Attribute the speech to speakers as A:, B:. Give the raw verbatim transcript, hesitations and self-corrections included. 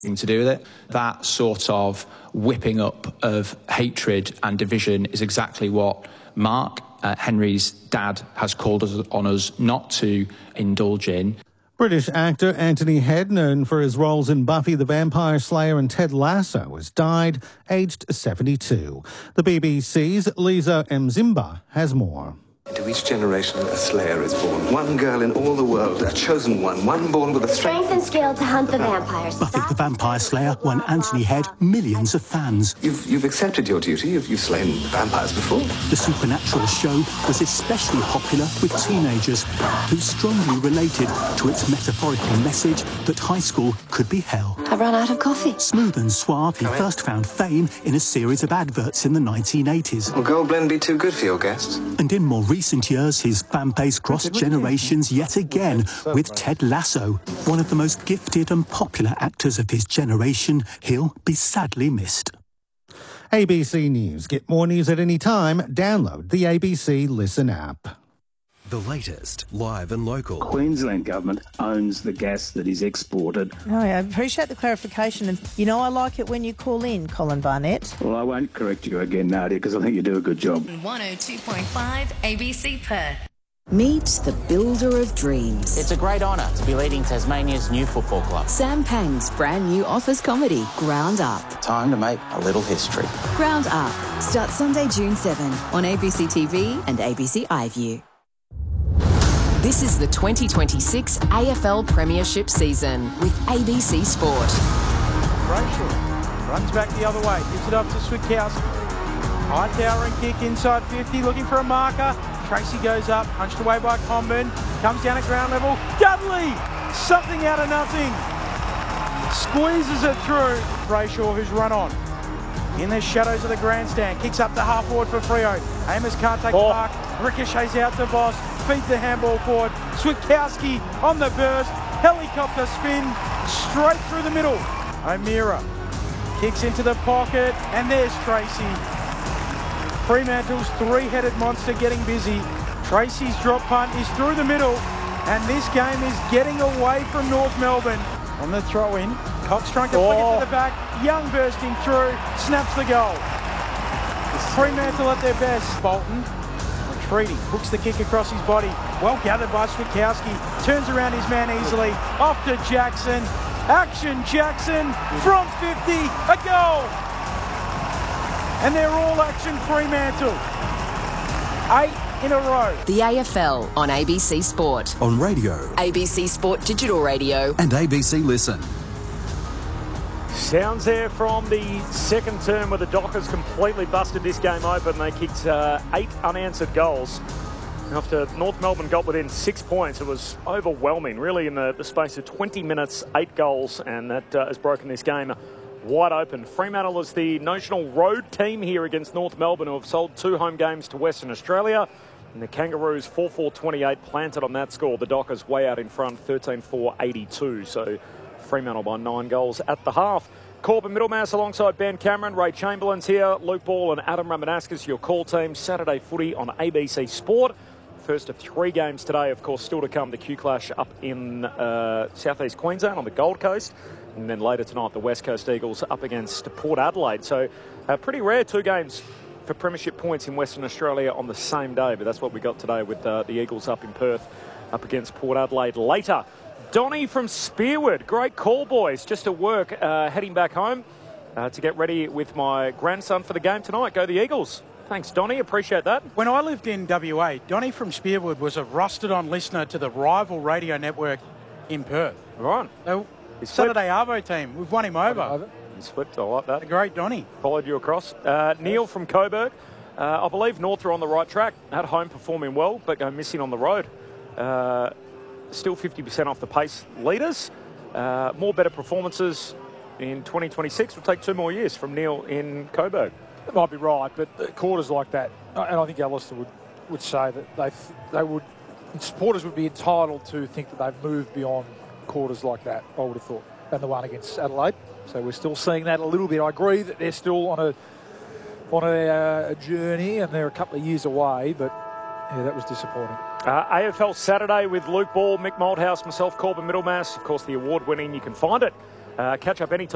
A: to do with it. That sort of whipping up of hatred and division is exactly what Mark, uh, Henry's dad, has called us on us not to indulge in.
B: British actor Anthony Head, known for his roles in Buffy the Vampire Slayer and Ted Lasso, has died, aged seventy-two. The B B C's Lisa Mzimba has more.
C: Into each generation, a slayer is born. One girl in all the world, a chosen one, one born with a strength,
D: strength and skill to hunt the vampires.
E: Buffy the Vampire Slayer won Anthony Head millions of fans.
C: You've, you've accepted your duty. You've, you've slain vampires before.
E: The supernatural show was especially popular with teenagers who strongly related to its metaphorical message that high school could be hell.
D: I've run out of coffee.
E: Smooth and suave, he first found fame in a series of adverts in the nineteen eighties.
C: Will Goldblend be too good for your guests?
E: And in more recent years, his fan base crossed generations yet again with Ted Lasso. One of the most gifted and popular actors of his generation, he'll be sadly missed.
B: A B C News. Get more news at any time. Download the A B C Listen app.
F: The latest, live and local.
G: Queensland Government owns the gas that is exported.
H: Oh, I appreciate the clarification. And, you know, I like it when you call in, Colin Barnett.
G: Well, I won't correct you again, Nadia, because I think you do a good job.
I: one oh two point five A B C Perth.
J: Meet the builder of dreams.
K: It's a great honour to be leading Tasmania's new football club.
J: Sam Pang's brand new office comedy, Ground Up.
K: Time to make a little history.
J: Ground Up starts Sunday, June seventh on A B C T V and A B C iView.
L: This is the twenty twenty-six A F L Premiership season with A B C Sport.
M: Brayshaw runs back the other way, gives it up to Switkowski. High towering kick inside fifty, looking for a marker. Tracy goes up, punched away by Comben, comes down at ground level. Dudley, something out of nothing. Squeezes it through. Brayshaw, who's run on. In the shadows of the grandstand, kicks up the half forward for Freo. Amos can't take oh. the mark, ricochets out to Boss, feeds the handball forward. Switkowski on the burst, helicopter spin, straight through the middle. O'Meara kicks into the pocket, and there's Tracy. Fremantle's three-headed monster getting busy. Tracy's drop punt is through the middle, and this game is getting away from North Melbourne. On the throw-in, Cox trying to oh. flick it to the back. Young bursting through, snaps the goal. Fremantle at their best. Bolton retreating, hooks the kick across his body. Well gathered by Switkowski. Turns around his man easily. Off to Jackson. Action Jackson from fifty. A goal. And they're all action Fremantle. Eight in a row.
L: The A F L on A B C Sport.
F: On radio.
L: A B C Sport Digital Radio.
F: And A B C Listen.
N: Sounds there from the second term where the Dockers completely busted this game open. They kicked uh, eight unanswered goals. After North Melbourne got within six points, it was overwhelming, really, in the, the space of twenty minutes, eight goals, and that uh, has broken this game wide open. Fremantle is the notional road team here against North Melbourne, who have sold two home games to Western Australia. And the Kangaroos four four twenty-eight planted on that score. The Dockers way out in front, thirteen four eighty-two. So Fremantle by nine goals at the half. Corbin Middlemass alongside Ben Cameron. Ray Chamberlain's here. Luke Ball and Adam Ramanaskas, your call team. Saturday footy on A B C Sport. First of three games today, of course, still to come. The Q Clash up in uh, southeast Queensland on the Gold Coast. And then later tonight, the West Coast Eagles up against Port Adelaide. So uh, pretty rare two games for premiership points in Western Australia on the same day. But that's what we got today with uh, the Eagles up in Perth up against Port Adelaide later. Donnie from Spearwood. Great call, boys. Just to work, uh, heading back home uh, to get ready with my grandson for the game tonight. Go the Eagles. Thanks, Donnie. Appreciate that.
M: When I lived in W A, Donnie from Spearwood was a rusted-on listener to the rival radio network in Perth.
N: Right.
M: So, Saturday Arvo team. We've won him over.
N: over. He's flipped. I like that.
M: The great Donnie.
N: Followed you across. Uh, Neil from Coburg. Uh, I believe North are on the right track. At home performing well, but go missing on the road. Uh, still fifty percent off the pace leaders. Uh, more better performances in twenty twenty-six. Will take two more years from Neil in Coburg.
O: That might be right, but quarters like that, and I think Alistair would, would say that they they would, supporters would be entitled to think that they've moved beyond quarters like that, I would have thought, than the one against Adelaide. So we're still seeing that a little bit. I agree that they're still on a on a, uh, a journey and they're a couple of years away, but yeah, that was disappointing.
N: Uh, A F L Saturday with Luke Ball, Mick Malthouse, myself, Corbin Middlemass. Of course, the award-winning, you can find it. Uh, catch up anytime.